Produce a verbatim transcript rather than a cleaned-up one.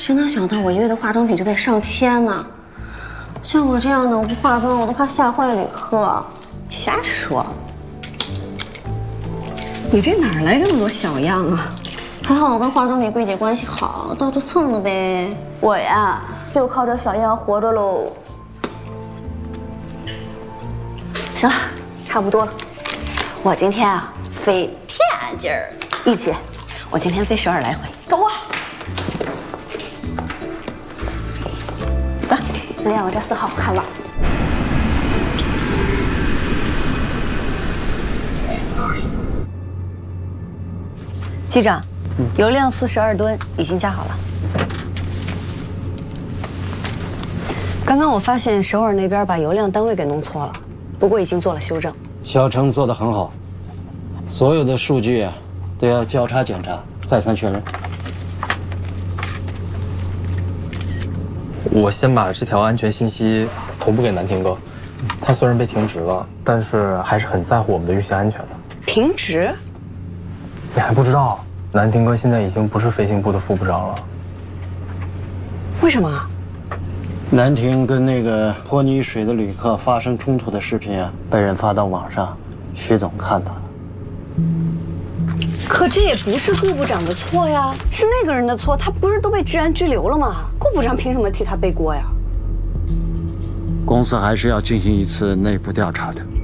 谁能想到我一月的化妆品就得上千呢？像我这样的，我不化妆我都怕吓坏旅客。 瞎说！你这哪来这么多小样啊？ 还好我跟化妆品柜姐关系好，到处蹭了呗。我呀，就靠这小样活着喽。行了，差不多了。我今天啊飞天津儿， 一起。我今天飞首尔来回。 走啊！ 走， 来，我这四号看了。 机长，嗯、油量四十二吨，已经加好了。刚刚我发现首尔那边把油量单位给弄错了，不过已经做了修正。 小程做得很好，所有的数据啊都要交叉检查，再三确认。 我先把这条安全信息同步给南天哥，他虽然被停职了，但是还是很在乎我们的运行安全的。 停职？ 你还不知道，南天哥现在已经不是飞行部的副部长了。 为什么？ 南亭跟那个泼泥水的旅客发生冲突的视频啊，被人发到网上，徐总看到了。 可这也不是顾部长的错呀，是那个人的错。他不是都被治安拘留了吗？顾部长凭什么替他背锅呀？ 公司还是要进行一次内部调查的。